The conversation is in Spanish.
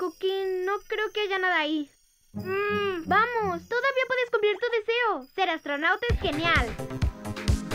Cookie, no creo que haya nada ahí. Vamos, todavía puedes cumplir tu deseo. Ser astronauta es genial.